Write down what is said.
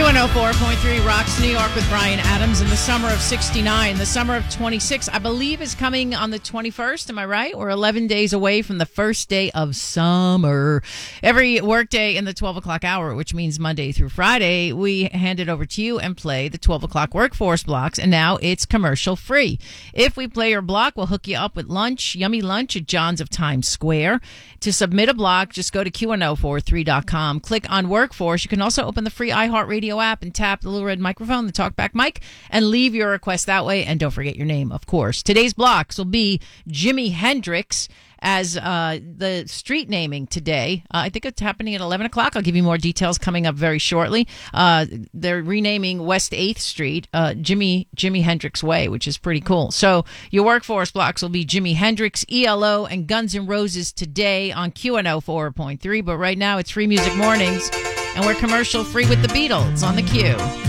Q104.3 rocks New York with Brian Adams in the summer of 69. The summer of 26, I believe, is coming on the 21st. Am I right? We're 11 days away from the first day of summer. Every workday in the 12 o'clock hour, which means Monday through Friday, we hand it over to you and play the 12 o'clock workforce blocks, and now it's commercial free. If we play your block, we'll hook you up with lunch, yummy lunch at John's of Times Square. To submit a block, just go to Q1043.com, click on Workforce. You can also open the free iHeartRadio app and tap the little red microphone, the talkback mic, and leave your request that way. And don't forget your name, of course. Today's blocks will be Jimi Hendrix as the street naming today. I think it's happening at 11 o'clock. I'll give you more details coming up very shortly. They're renaming West 8th Street Jimi Hendrix Way, which is pretty cool. So your workforce blocks will be Jimi Hendrix, ELO, and Guns N' Roses today on QNO 4.3. But right now it's Free Music Mornings, and we're commercial free with the Beatles on the Q.